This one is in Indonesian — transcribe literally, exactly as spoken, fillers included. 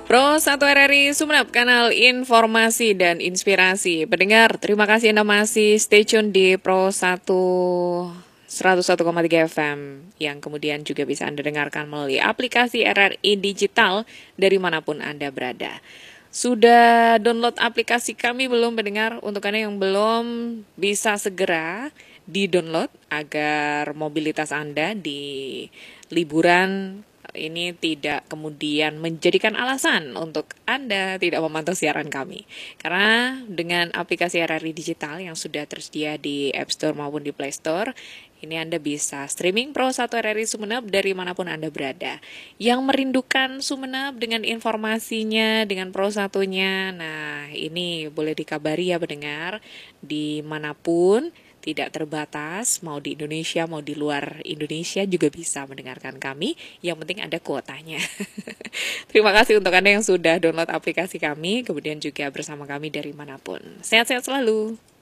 Pro satu R R I Sumeneb, kanal informasi dan inspirasi. Pendengar, terima kasih Anda masih stay tune di Pro satu seratus satu koma tiga F M yang kemudian juga bisa Anda dengarkan melalui aplikasi R R I Digital dari manapun Anda berada. Sudah download aplikasi kami belum pendengar? Untuk Anda yang belum, bisa segera di-download agar mobilitas Anda di liburan ini tidak kemudian menjadikan alasan untuk Anda tidak memantau siaran kami. Karena dengan aplikasi R R I Digital yang sudah tersedia di App Store maupun di Play Store, ini Anda bisa streaming Pro satu R R I Sumeneb dari manapun Anda berada. Yang merindukan Sumeneb dengan informasinya, dengan Pro satunya, nah ini boleh dikabari ya pendengar, dimanapun, tidak terbatas, mau di Indonesia, mau di luar Indonesia juga bisa mendengarkan kami. Yang penting ada kuotanya. Terima kasih untuk Anda yang sudah download aplikasi kami, kemudian juga bersama kami dari manapun. Sehat-sehat selalu.